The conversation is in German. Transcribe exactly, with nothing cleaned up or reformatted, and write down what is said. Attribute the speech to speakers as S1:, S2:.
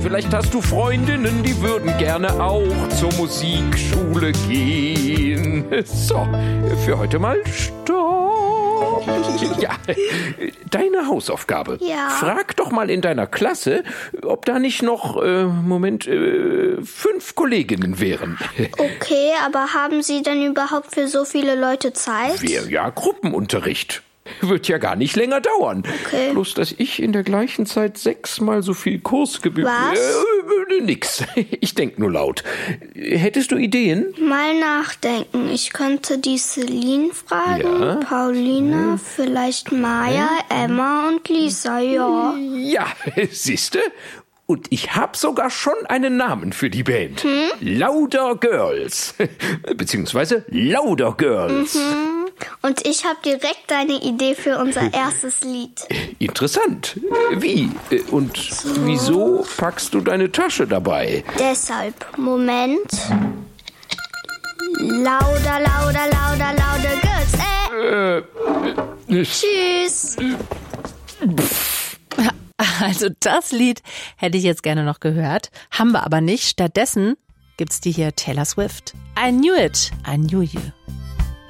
S1: Vielleicht hast du Freundinnen, die würden gerne auch zur Musikschule gehen. So, für heute mal Stopp. Ja, deine Hausaufgabe.
S2: Ja.
S1: Frag doch mal in deiner Klasse, ob da nicht noch, äh, Moment, äh, fünf Kolleginnen wären.
S2: Okay, aber haben Sie denn überhaupt für so viele Leute Zeit?
S1: Wäre ja Gruppenunterricht. Wird ja gar nicht länger dauern.
S2: Okay.
S1: Bloß, dass ich in der gleichen Zeit sechsmal so viel Kursgebühr...
S2: Was?
S1: Äh, nix. Ich denk nur laut. Hättest du Ideen?
S2: Mal nachdenken. Ich könnte die Celine fragen,
S1: Ja.
S2: Paulina, vielleicht Maya, Emma und Lisa, ja.
S1: Ja, siehste? Und ich hab sogar schon einen Namen für die Band.
S2: Hm?
S1: Lauder Girls. Beziehungsweise Lauder Girls.
S2: Mhm. Und ich habe direkt deine Idee für unser erstes Lied.
S1: Interessant. Wie? Und wieso packst du deine Tasche dabei?
S2: Deshalb, Moment. Lauder, lauder, lauder, lauder Girls. Äh.
S1: Äh.
S2: Tschüss.
S3: Also das Lied hätte ich jetzt gerne noch gehört, haben wir aber nicht. Stattdessen gibt's die hier Taylor Swift. I knew it, I knew you.